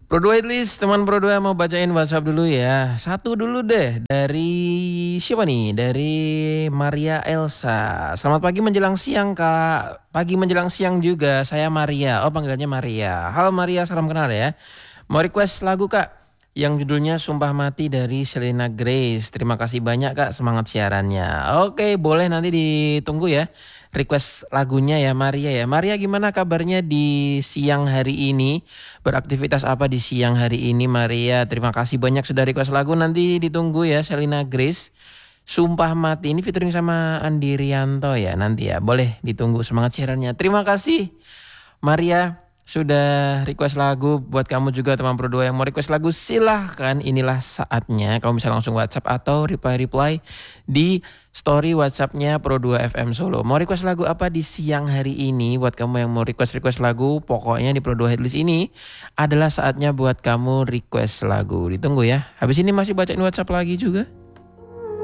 Pro 2 List, teman Pro 2 mau bacain WhatsApp dulu ya. Satu dulu deh, dari siapa nih? Dari Maria Elsa. Selamat pagi menjelang siang Kak. Pagi menjelang siang juga, saya Maria. Oh panggilannya Maria. Halo Maria, salam kenal ya. Mau request lagu Kak, yang judulnya Sumpah Mati dari Selena Grace. Terima kasih banyak Kak, semangat siarannya. Oke, boleh nanti ditunggu ya request lagunya ya Maria ya. Maria gimana kabarnya di siang hari ini? Beraktivitas apa di siang hari ini Maria? Terima kasih banyak sudah request lagu, nanti ditunggu ya Selena Grace. Sumpah Mati ini featuring sama Andi Rianto ya nanti ya. Boleh ditunggu semangat siarannya. Terima kasih Maria sudah request lagu. Buat kamu juga teman Pro 2 yang mau request lagu, silahkan, inilah saatnya. Kamu bisa langsung WhatsApp atau reply di story WhatsAppnya Pro 2 FM Solo. Mau request lagu apa di siang hari ini? Buat kamu yang mau request lagu, pokoknya di Pro 2 Headlist ini adalah saatnya buat kamu request lagu. Ditunggu ya. Habis ini masih bacain WhatsApp lagi juga.